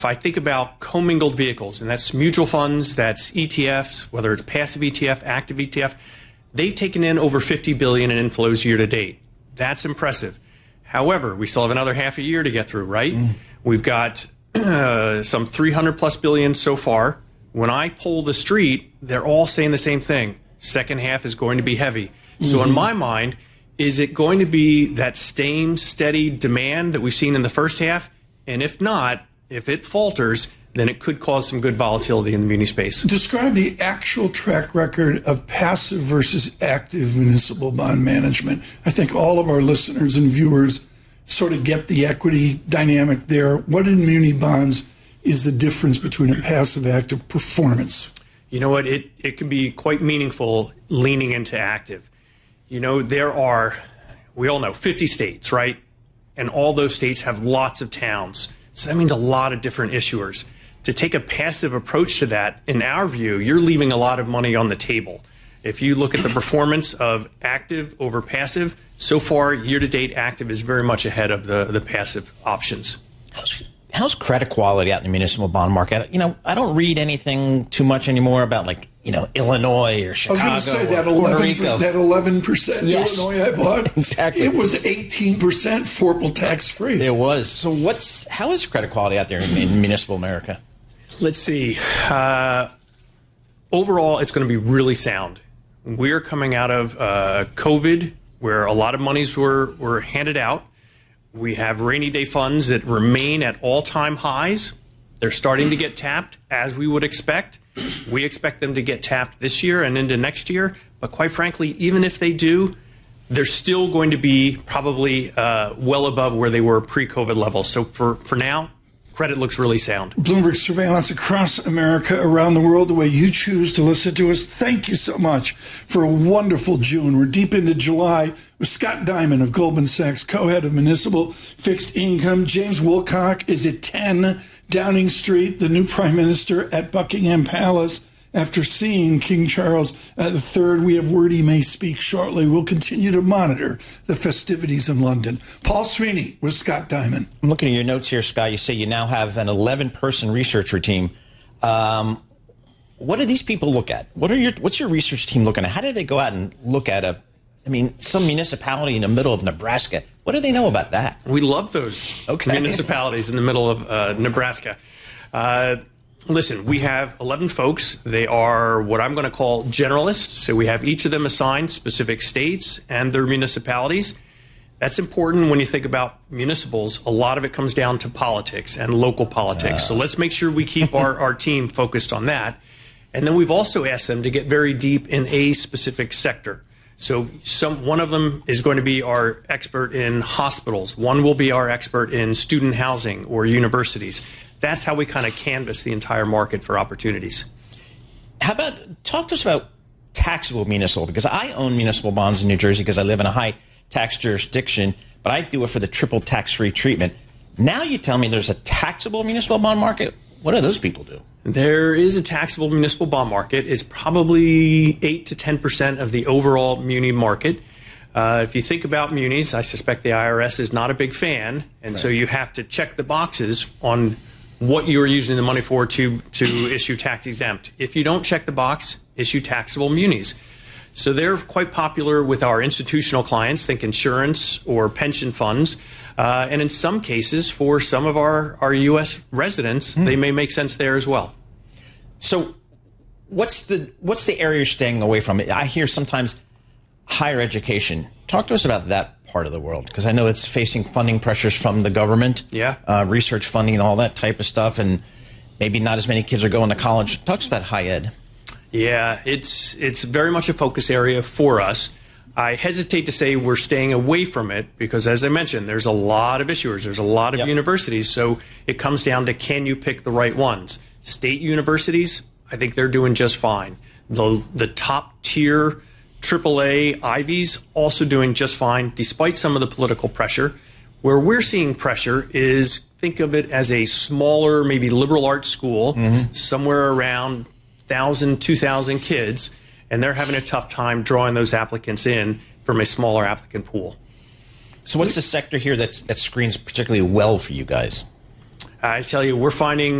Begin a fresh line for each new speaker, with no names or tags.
If I think about commingled vehicles, and that's mutual funds, that's ETFs, whether it's passive ETF, active ETF, they've taken in over $50 billion in inflows year to date. That's impressive. However, we still have another half a year to get through, right? We've got some 300 plus billion so far. When I poll the street, they're all saying the same thing. Second half is going to be heavy. So in my mind, is it going to be that same steady demand that we've seen in the first half? And if not, if it falters, then it could cause some good volatility in the muni space.
Describe the actual track record of passive versus active municipal bond management. I think all of our listeners and viewers sort of get the equity dynamic there. What in muni bonds is the difference between a passive active performance?
You know what? It can be quite meaningful leaning into active. You know, there are, we all know, 50 states, right? And all those states have lots of towns. So that means a lot of different issuers. To take a passive approach to that, in our view, you're leaving a lot of money on the table. If you look at the performance of active over passive, so far, year-to-date, active is very much ahead of the passive options.
How's credit quality out in the municipal bond market? You know, I don't read anything too much anymore about, like, you know, Illinois or Chicago.
I was going to say that 11%
yes.
Illinois I bought.
Exactly.
It was 18% Forple tax-free.
It was. So how is credit quality out there in municipal America?
Let's see. Overall, it's going to be really sound. We're coming out of COVID, where a lot of monies were handed out. We have rainy day funds that remain at all-time highs. They're starting to get tapped, as we would expect. We expect them to get tapped this year and into next year. But quite frankly, even if they do, they're still going to be probably well above where they were pre-COVID levels. So for now, credit looks really sound.
Bloomberg surveillance across America, around the world, the way you choose to listen to us. Thank you so much for a wonderful June. We're deep into July with Scott Diamond of Goldman Sachs, co-head of Municipal Fixed Income. James Wilcock is at 10 Downing Street, the new Prime Minister at Buckingham Palace. After seeing King Charles III, we have word he may speak shortly. We'll continue to monitor the festivities in London. Paul Sweeney with Scott Diamond.
I'm looking at your notes here, Scott. You say you now have an 11-person researcher team. What do these people look at? What's your research team looking at? How do they go out and look at some municipality in the middle of Nebraska? What do they know about that?
We love those municipalities in the middle of Nebraska. Listen, we have 11 folks. They are what I'm going to call generalists. So we have each of them assigned specific states and their municipalities. That's important when you think about municipals. A lot of it comes down to politics and local politics. So let's make sure we keep our team focused on that. And then we've also asked them to get very deep in a specific sector. So one of them is going to be our expert in hospitals. One will be our expert in student housing or universities. That's how we kind of canvass the entire market for opportunities.
How about, talk to us about taxable municipal, because I own municipal bonds in New Jersey because I live in a high tax jurisdiction, but I do it for the triple tax-free treatment. Now you tell me there's a taxable municipal bond market. What do those people do?
There is a taxable municipal bond market. It's probably 8 to 10% of the overall muni market. If you think about munis, I suspect the IRS is not a big fan, and so you have to check the boxes on what you're using the money for to issue tax exempt. If you don't check the box, issue taxable munis. So they're quite popular with our institutional clients, think insurance or pension funds. And in some cases, for some of our U.S. residents, they may make sense there as well.
So what's the area you're staying away from? I hear sometimes higher education. Talk to us about that part of the world, because I know it's facing funding pressures from the government, research funding and all that type of stuff, and maybe not as many kids are going to college. Talk to us about high ed.
Yeah, it's very much a focus area for us. I hesitate to say we're staying away from it because, as I mentioned, there's a lot of issuers. There's a lot of universities. So it comes down to, can you pick the right ones? State universities, I think they're doing just fine. The top tier AAA Ivies also doing just fine, despite some of the political pressure. Where we're seeing pressure is, think of it as a smaller, maybe liberal arts school, somewhere around 1,000, 2,000 kids, and they're having a tough time drawing those applicants in from a smaller applicant pool.
So what's the sector here that screens particularly well for you guys?
I tell you, we're finding